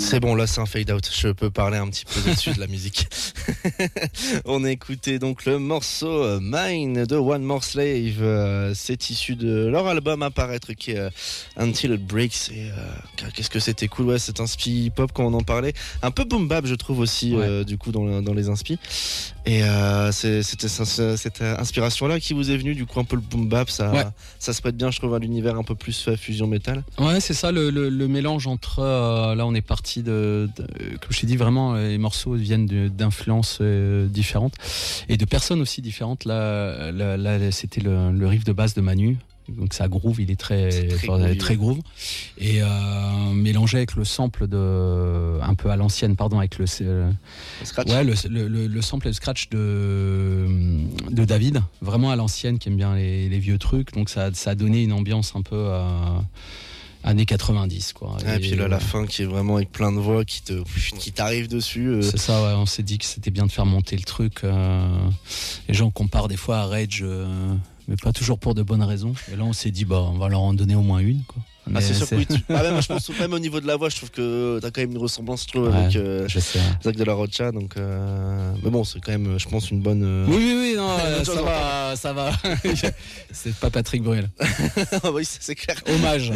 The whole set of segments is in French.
C'est bon, là c'est un fade out, je peux parler un petit peu dessus de la musique. On a écouté donc le morceau Mine de One More Slave, c'est issu de leur album à paraître qui est Until It Breaks, et qu'est-ce que c'était cool, ouais, c'est inspi pop quand on en parlait, un peu boom bap je trouve aussi, ouais. Du coup dans les inspi, et c'était cette inspiration là qui vous est venue, du coup un peu le boom bap, ça se prête bien je trouve à l'univers un peu plus fusion métal. Ouais, c'est ça le mélange entre là on est parti de comme je t'ai dit, vraiment les morceaux viennent d'influences différentes et de personnes aussi différentes. Là c'était le riff de base de Manu, donc ça groove, il est très groove, et mélangé avec le sample un peu à l'ancienne, avec le scratch. Ouais, le sample et le scratch de David, vraiment à l'ancienne, qui aime bien les vieux trucs, donc ça a donné une ambiance un peu années 90 quoi. Et puis là la fin qui est vraiment avec plein de voix qui t'arrive dessus. C'est ça, ouais, on s'est dit que c'était bien de faire monter le truc. Les gens comparent des fois à Rage, mais pas toujours pour de bonnes raisons. Et là on s'est dit on va leur en donner au moins une quoi. C'est sûr que oui. Même, je pense même au niveau de la voix, je trouve que t'as quand même une ressemblance, je trouve, avec Zach de la Rocha. Donc, mais bon, c'est quand même, je pense, une bonne. Oui, non, ça va. C'est pas Patrick Bruel. Oui, c'est clair. Hommage.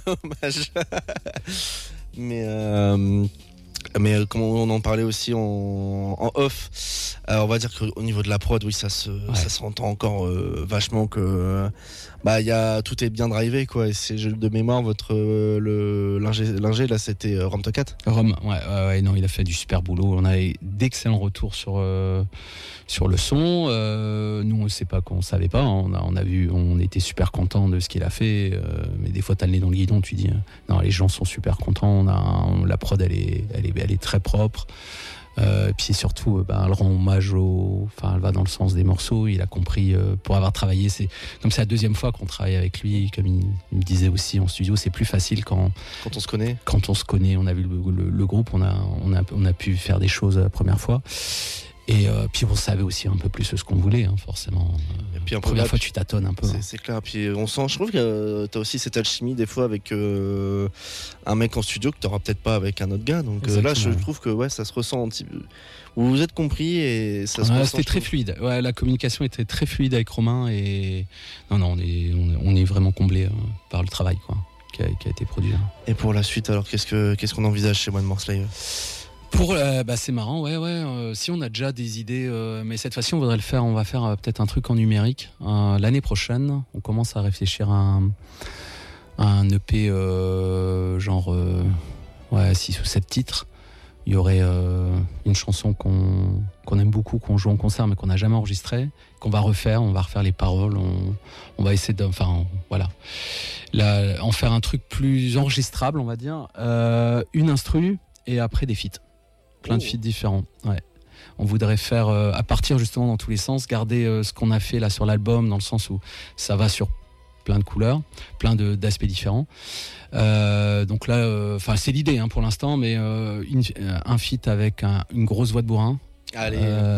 Mais comme on en parlait aussi en off, on va dire qu'au niveau de la prod, oui, ça s'entend encore vachement que tout est bien drivé quoi. Et c'est de mémoire votre l'ingé là, c'était Rom Tocat. Rom, ouais, non, il a fait du super boulot. On a d'excellents retours sur le son. Nous on sait pas qu'on savait pas. On a vu, on était super contents de ce qu'il a fait. Mais des fois t'as le nez dans le guidon, tu dis non, les gens sont super contents. La prod elle est très propre. Puis surtout, elle rend hommage elle va dans le sens des morceaux. Il a compris, pour avoir travaillé, c'est comme c'est la deuxième fois qu'on travaille avec lui. Comme il me disait aussi en studio, c'est plus facile quand on se connaît. Quand on se connaît, on a vu le groupe, on a pu faire des choses la première fois. Et puis on savait aussi un peu plus ce qu'on voulait, forcément. Et puis la première fois tu tâtonnes un peu. C'est clair. Puis on sent, je trouve que t'as aussi cette alchimie des fois avec un mec en studio que t'auras peut-être pas avec un autre gars. Donc là je trouve que ça se ressent un petit peu. Vous vous êtes compris et ça se ressent. C'était très fluide. Ouais, la communication était très fluide avec Romain et non, on est vraiment comblé par le travail quoi, qui a été produit. Et pour la suite alors, qu'est-ce qu'on envisage chez One More Slave? C'est marrant, ouais. Si on a déjà des idées, mais cette fois-ci on va faire peut-être un truc en numérique. L'année prochaine, on commence à réfléchir à un EP 6 ou 7 titres. Il y aurait une chanson qu'on aime beaucoup, qu'on joue en concert mais qu'on n'a jamais enregistrée, qu'on va refaire. On va refaire les paroles, on va essayer en faire un truc plus enregistrable, on va dire. Une instru et après des feats. Plein de feats différents, ouais. On voudrait faire, à partir justement dans tous les sens, garder ce qu'on a fait là sur l'album, dans le sens où ça va sur plein de couleurs, plein d'aspects différents. Donc là, c'est l'idée pour l'instant, mais un feat avec une grosse voix de bourrin. Allez.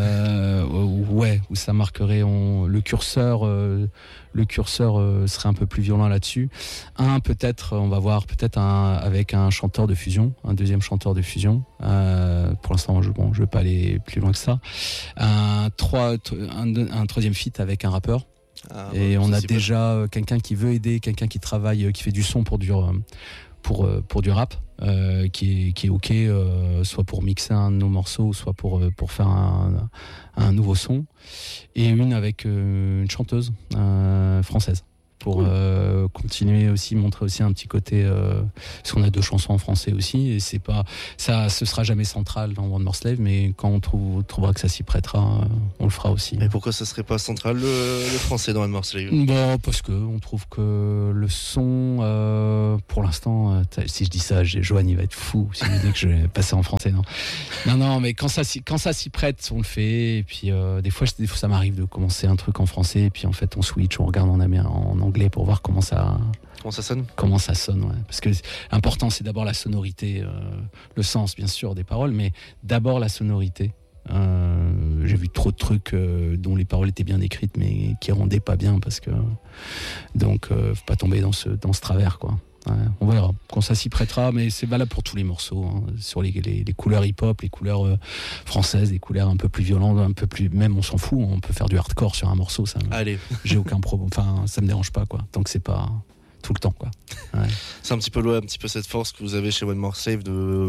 Où ça marquerait le curseur serait un peu plus violent là-dessus. On va voir avec un chanteur de fusion, un deuxième chanteur de fusion. Pour l'instant, je veux pas aller plus loin que ça. Un troisième feat avec un rappeur. Et on a déjà quelqu'un qui veut aider, quelqu'un qui travaille, qui fait du son pour du rap, qui est ok, soit pour mixer un de nos morceaux, soit pour faire un nouveau son, et une avec une chanteuse française pour continuer aussi, montrer aussi un petit côté, parce qu'on a 2 chansons en français aussi, et c'est pas ça, ce sera jamais central dans One More Slave, mais quand on trouvera que ça s'y prêtera, on le fera aussi. Mais pourquoi ça serait pas central le français dans One More Slave? Parce que on trouve que le son, pour l'instant, si je dis ça, Joanne il va être fou si je dis que je vais passer en français. Non, mais quand ça s'y prête, on le fait. Et puis des fois ça m'arrive de commencer un truc en français, et puis en fait on switch, on regarde en anglais pour voir comment ça sonne. Ouais. Parce que l'important c'est d'abord la sonorité, le sens bien sûr des paroles, mais d'abord la sonorité. J'ai vu trop de trucs dont les paroles étaient bien écrites mais qui rendaient pas bien, parce que donc faut pas tomber dans ce travers quoi. On verra quand ça s'y prêtera, mais c'est valable pour tous les morceaux, hein, sur les couleurs hip-hop, les couleurs françaises, les couleurs un peu plus violentes, un peu plus, même on s'en fout, on peut faire du hardcore sur un morceau, ça. Allez. J'ai aucun problème, enfin ça me dérange pas quoi, tant que c'est pas tout le temps quoi. Ouais. C'est un petit peu cette force que vous avez chez One More Slave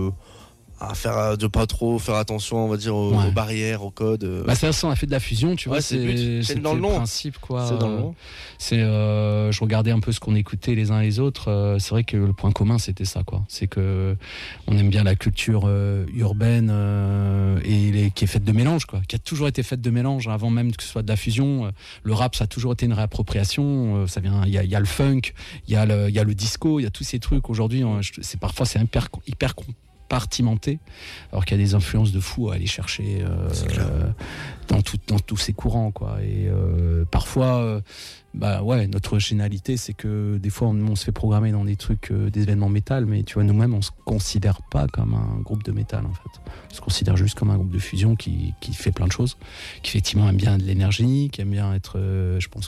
de pas trop faire attention, on va dire, aux barrières, aux codes. C'est ça, on a fait de la fusion, tu vois, c'est dans le nom. Principe, quoi. C'est dans le nom. Je regardais un peu ce qu'on écoutait les uns les autres. C'est vrai que le point commun, c'était ça, quoi. C'est que on aime bien la culture urbaine qui est faite de mélange, quoi. Qui a toujours été faite de mélange, avant même que ce soit de la fusion. Le rap, ça a toujours été une réappropriation. Ça vient, il y a le funk, il y a le disco, il y a tous ces trucs. Aujourd'hui, parfois c'est hyper compartimenté, alors qu'il y a des influences de fou à aller chercher dans tous ces courants, quoi. Et parfois, notre originalité, c'est que des fois on se fait programmer dans des trucs, des événements métal, mais tu vois, nous-mêmes on se considère pas comme un groupe de métal, en fait. On se considère juste comme un groupe de fusion qui fait plein de choses, qui effectivement aime bien de l'énergie, qui aime bien être, je pense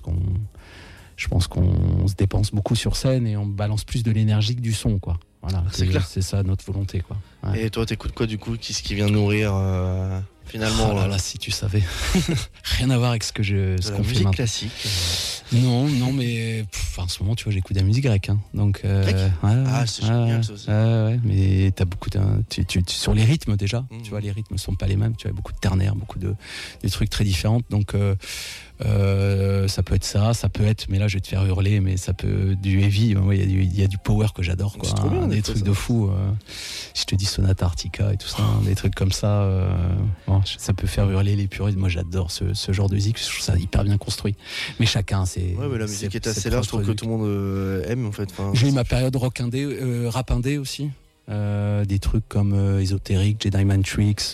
qu'on se dépense beaucoup sur scène et on balance plus de l'énergie que du son, quoi. Voilà, c'est clair. C'est ça notre volonté, quoi. Ouais. Et toi, t'écoutes quoi du coup? Qu'est-ce qui vient nourrir finalement? Oh là là, si tu savais. Rien à voir avec ce qu'on fait musique maintenant. Classique. Non, mais en ce moment, tu vois, j'écoute de la musique grecque. Hein, donc, c'est génial ça aussi. Mais t'as beaucoup sur les rythmes déjà. Tu vois, les rythmes sont pas les mêmes. Tu as beaucoup de ternaires, beaucoup de trucs très différents. Donc ça peut être ça peut être, mais là je vais te faire hurler, mais ça peut du heavy. Il y a du power que j'adore, quoi. Trop bien, des trucs de fou. Je te dis Sonata Arctica et tout ça, des trucs comme ça. Ça peut faire hurler les puristes. Moi j'adore ce genre de musique. Je trouve ça hyper bien construit. Mais chacun, mais la musique est assez large, je trouve que tout le monde aime, en fait. J'ai eu ma période rock indé, rap indé aussi. Des trucs comme Ésotérique, Jedi Mind Tricks,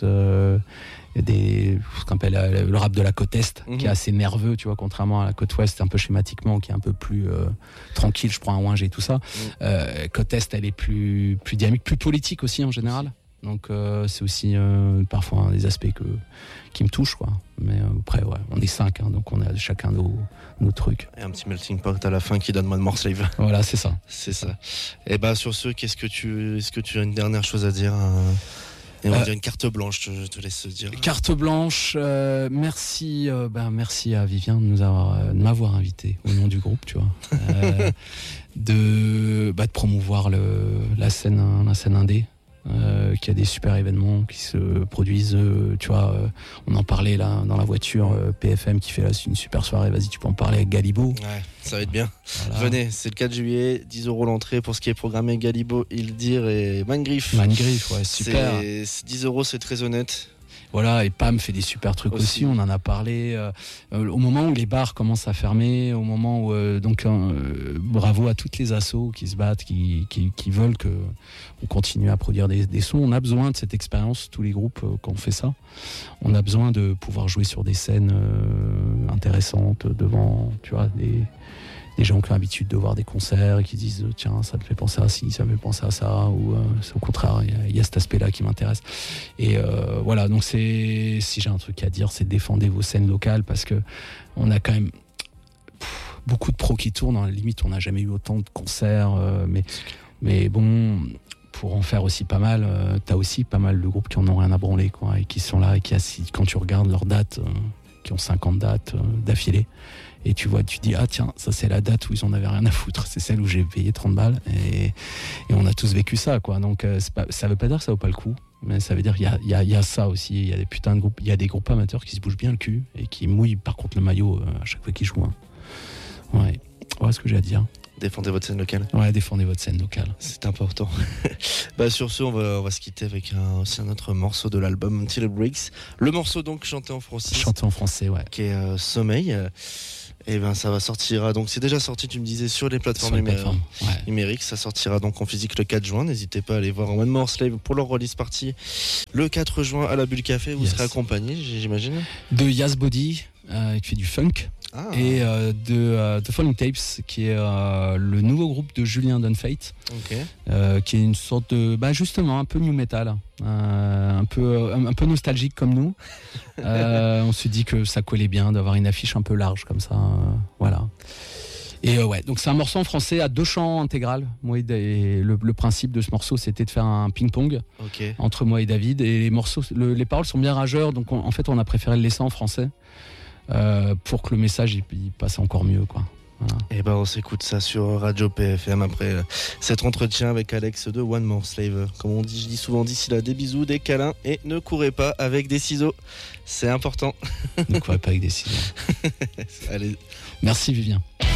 ce qu'on appelle le rap de la côte Est, qui est assez nerveux, tu vois, contrairement à la côte Ouest, un peu schématiquement, qui est un peu plus tranquille. Je prends un Winge et tout ça. Côte Est, elle est plus dynamique, plus politique aussi en général. Donc c'est aussi parfois des aspects qui me touchent, quoi. Mais après, on est 5, hein, donc on a chacun nos trucs. Et un petit melting pot à la fin qui donne One More Slave. Voilà, c'est ça. C'est ça. Et sur ce, est-ce que tu as une dernière chose à dire? Et on va dire une carte blanche, je te laisse dire. Carte blanche, merci à Vivien de m'avoir invité au nom du groupe, tu vois. De promouvoir la scène indé. Qui a des super événements qui se produisent, tu vois, on en parlait là dans la voiture, PFM qui fait là une super soirée, vas-y tu peux en parler avec Galibo. Ouais, ça va être bien. Voilà. Venez, c'est le 4 juillet, 10 € l'entrée pour ce qui est programmé, Galibo, Ildir et Mangriff. Ouais, super. 10 €, c'est très honnête. Voilà, et Pam fait des super trucs aussi, on en a parlé. Au moment où les bars commencent à fermer, au moment où bravo à toutes les assos qui se battent, qui veulent qu'on continue à produire des sons. On a besoin de cette expérience, tous les groupes quand on fait ça. On a besoin de pouvoir jouer sur des scènes intéressantes devant, tu vois, des gens qui ont l'habitude de voir des concerts et qui disent tiens, ça me fait penser à ci, ça me fait penser à ça, ou c'est au contraire, il y a cet aspect-là qui m'intéresse. Et voilà, donc si j'ai un truc à dire, c'est défendez vos scènes locales, parce que on a quand même beaucoup de pros qui tournent. À la limite, on n'a jamais eu autant de concerts, mais bon, pour en faire aussi pas mal, t'as aussi pas mal de groupes qui en ont rien à branler, quoi, et qui sont là et qui assis, quand tu regardes leurs dates, qui ont 50 dates d'affilée. Et tu vois, tu dis, ah tiens, ça c'est la date où ils en avaient rien à foutre. C'est celle où j'ai payé 30 balles. Et on a tous vécu ça, quoi. Donc ça veut pas dire que ça vaut pas le coup. Mais ça veut dire qu'il y a ça aussi. Il y a des putains de groupes. Il y a des groupes amateurs qui se bougent bien le cul et qui mouillent par contre le maillot à chaque fois qu'ils jouent. Hein. Ouais. Voilà ce que j'ai à dire. Défendez votre scène locale. Ouais, défendez votre scène locale. C'est important. Sur ce, on va se quitter avec aussi un autre morceau de l'album Until It Breaks. Le morceau donc chanté en français. Chanté en français, ouais. Qui est Sommeil. Et ça va sortira, donc c'est déjà sorti, tu me disais, sur les plateformes numériques. Ça sortira donc en physique le 4 juin. N'hésitez pas à aller voir One More Slave pour leur release party le 4 juin à la Bulle Café. Vous serez accompagné, j'imagine, de Yas Body qui fait du funk. Et de The Falling Tapes, qui est le nouveau groupe de Julien Dunfate, qui est une sorte de, justement, un peu new metal, un peu nostalgique comme nous. On se dit que ça collait bien d'avoir une affiche un peu large comme ça, voilà. Et donc c'est un morceau en français à 2 chants intégral. Moi et le principe de ce morceau, c'était de faire un ping-pong entre moi et David. Et les morceaux, les paroles sont bien rageurs, donc en fait on a préféré le laisser en français pour que le message il passe encore mieux, quoi. Voilà. Et on s'écoute ça sur Radio PFM après cet entretien avec Alex de One More Slave. Comme on dit, je dis souvent, d'ici là, des bisous, des câlins et ne courez pas avec des ciseaux. C'est important. Ne courez pas avec des ciseaux. Allez. Merci Vivien.